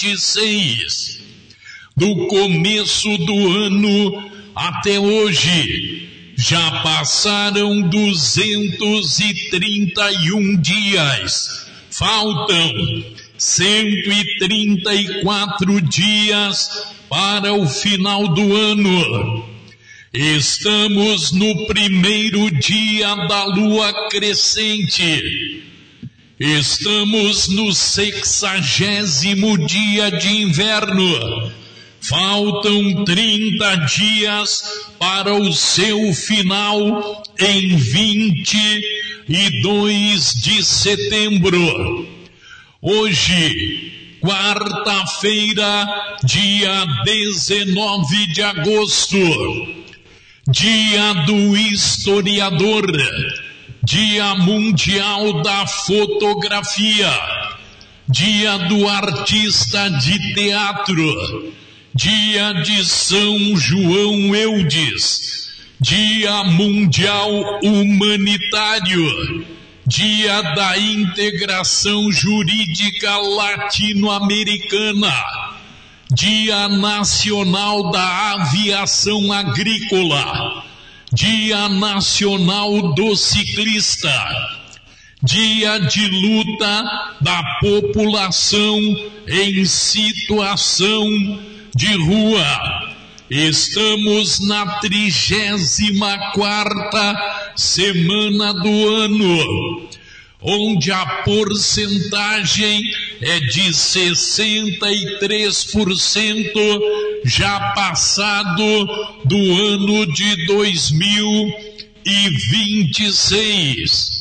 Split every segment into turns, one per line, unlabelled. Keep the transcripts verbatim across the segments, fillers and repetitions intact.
vinte e seis. Do começo do ano até hoje, já passaram duzentos e trinta e um dias. Faltam cento e trinta e quatro dias para o final do ano. Estamos no primeiro dia da lua crescente. Estamos no sexagésimo dia de inverno. Faltam trinta dias para o seu final em vinte e dois de setembro. Hoje, quarta-feira, dia dezenove de agosto, dia do historiador, dia mundial da fotografia, dia do artista de teatro, dia de São João Eudes, dia mundial humanitário, dia da integração jurídica latino-americana, dia nacional da aviação agrícola, dia nacional do ciclista, dia de luta da população em situação de rua. Estamos na trigésima quarta semana do ano, onde a porcentagem é de sessenta e três por cento já passado do ano de dois mil e vinte e seis.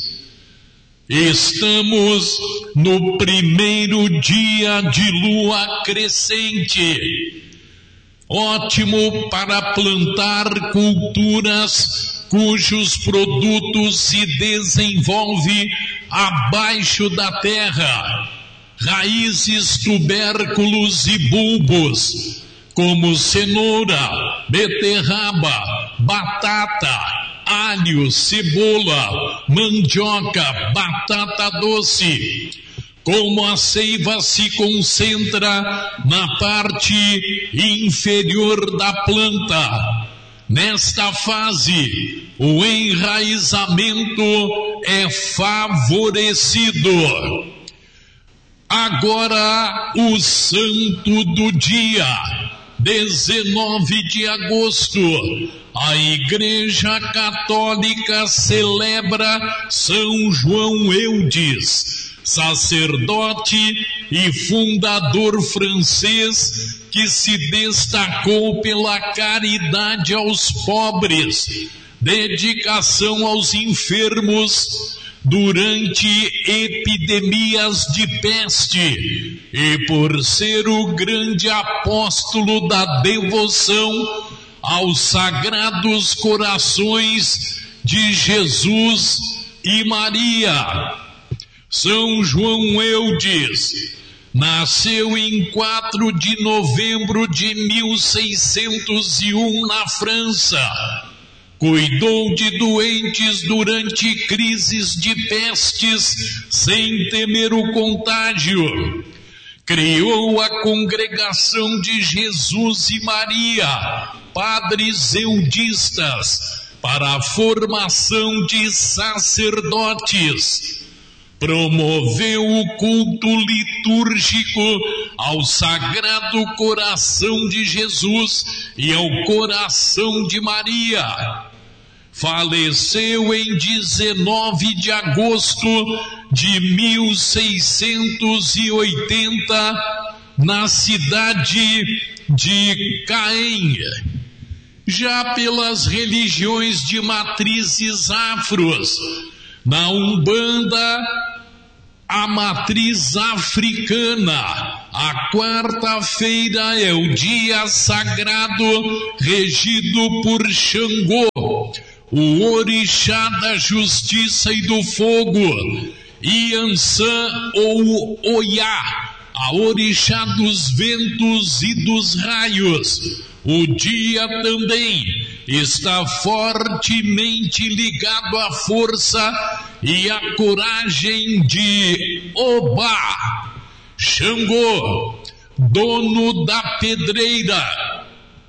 Estamos no primeiro dia de lua crescente. Ótimo para plantar culturas cujos produtos se desenvolvem abaixo da terra, raízes, tubérculos e bulbos, como cenoura, beterraba, batata, alho, cebola, mandioca, batata doce. Como a seiva se concentra na parte inferior da planta, nesta fase, o enraizamento é favorecido. Agora, o santo do dia, dezenove de agosto, a Igreja Católica celebra São João Eudes, sacerdote e fundador francês que se destacou pela caridade aos pobres, dedicação aos enfermos durante epidemias de peste e por ser o grande apóstolo da devoção aos sagrados corações de Jesus e Maria. São João Eudes nasceu em quatro de novembro de mil seiscentos e um na França. Cuidou de doentes durante crises de pestes sem temer o contágio. Criou a Congregação de Jesus e Maria, padres eudistas, para a formação de sacerdotes. Promoveu o culto litúrgico ao Sagrado Coração de Jesus e ao Coração de Maria. Faleceu em dezenove de agosto de mil seiscentos e oitenta na cidade de Caen. Já pelas religiões de matrizes afros, na Umbanda, a matriz africana, a quarta-feira é o dia sagrado regido por Xangô, o orixá da justiça e do fogo, Iansã ou Oiá, a orixá dos ventos e dos raios. O dia também está fortemente ligado à força e à coragem de Obá, Xangô, dono da pedreira,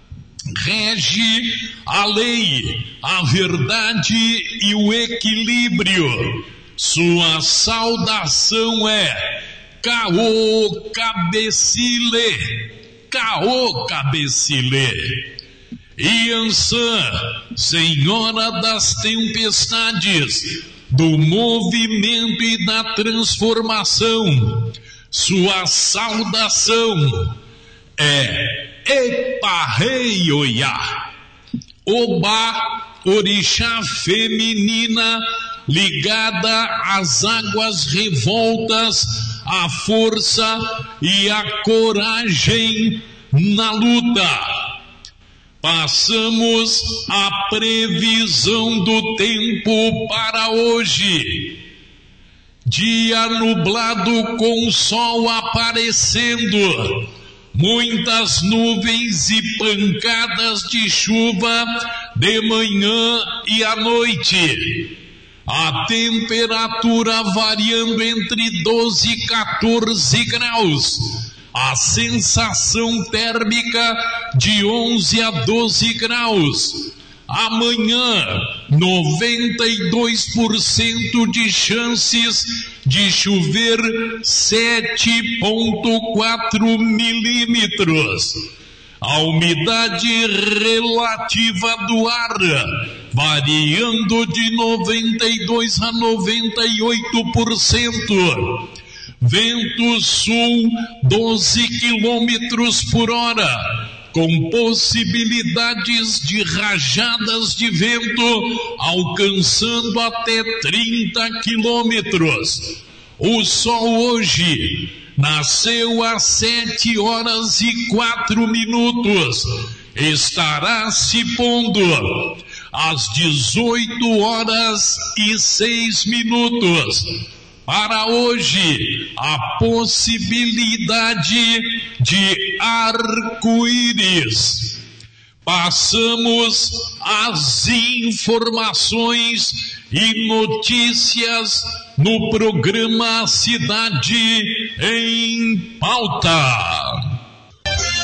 rege a lei, a verdade e o equilíbrio. Sua saudação é Caô Cabecile, Caô Cabecile. Iansã, Senhora das Tempestades, do movimento e da transformação. Sua saudação é Eparreioiá, Obá, orixá feminina ligada às águas revoltas, à força e à coragem na luta. Passamos a previsão do tempo para hoje. Dia nublado com sol aparecendo, muitas nuvens e pancadas de chuva de manhã e à noite. A temperatura variando entre doze e quatorze graus. A sensação térmica de onze a doze graus. Amanhã, noventa e dois por cento de chances de chover sete vírgula quatro milímetros. A umidade relativa do ar variando de noventa e dois por cento a noventa e oito por cento. Vento sul doze quilômetros por hora, com possibilidades de rajadas de vento alcançando até trinta quilômetros. O sol hoje nasceu às sete horas e quatro minutos, estará se pondo às dezoito horas e seis minutos. Para hoje, a possibilidade de arco-íris. Passamos as informações e notícias no programa Cidade em Pauta.